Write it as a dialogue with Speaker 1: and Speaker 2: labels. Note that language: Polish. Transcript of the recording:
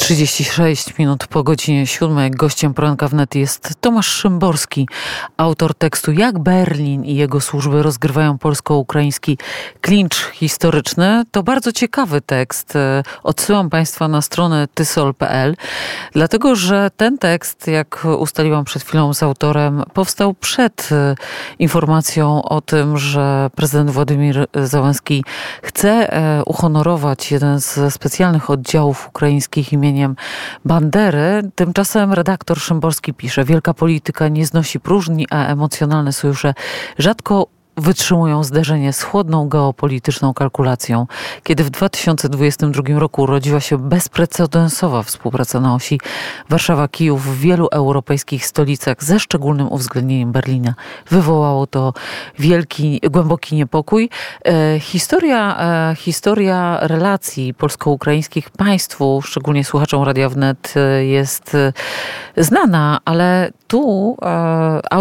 Speaker 1: 36 minut po godzinie 7. Gościem poranka wnet jest Tomasz Szymborski, autor tekstu Jak Berlin i jego służby rozgrywają polsko-ukraiński klincz historyczny. To bardzo ciekawy tekst. Odsyłam Państwa na stronę tysol.pl, dlatego że ten tekst, jak ustaliłam przed chwilą z autorem, powstał przed informacją o tym, że prezydent Władimir Zełenski chce uhonorować jeden ze specjalnych oddziałów ukraińskich imieniem Bandery. Tymczasem redaktor Szymborski pisze: wielka polityka nie znosi próżni, a emocjonalne sojusze rzadko wytrzymują zderzenie z chłodną geopolityczną kalkulacją. Kiedy w 2022 roku urodziła się bezprecedensowa współpraca na osi Warszawa-Kijów w wielu europejskich stolicach, ze szczególnym uwzględnieniem Berlina, wywołało to głęboki niepokój. Historia relacji polsko-ukraińskich Państwu, szczególnie słuchaczom Radia Wnet, jest znana, ale tu